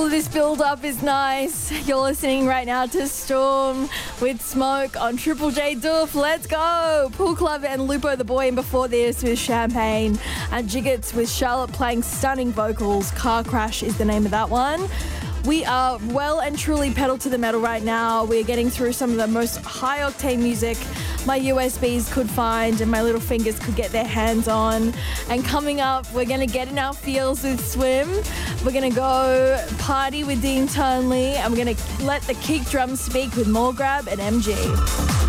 of this build-up is nice. You're listening right now to Storm with Smoke on Triple J Doof. Let's go! Pool Club and Lupo the Boy, and before this with Champagne and Jiggets with Charlotte playing stunning vocals. Car Crash is the name of that one. We are well and truly pedal to the metal right now. We're getting through some of the most high-octane music my USBs could find and my little fingers could get their hands on. And coming up, we're going to get in our feels with Swim. We're going to go party with Dean Turnley, and we're going to let the kick drum speak with Morgrab and MG.